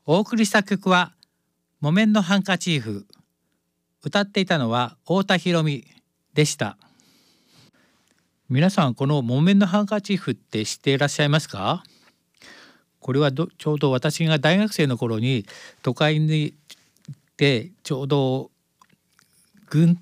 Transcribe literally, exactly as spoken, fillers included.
お送りした曲は木綿のハンカチーフ。歌っていたのは太田裕美でした。皆さん、この木綿のハンカチーフって知っていらっしゃいますか？これはどちょうど私が大学生の頃に都会にでちょうど軍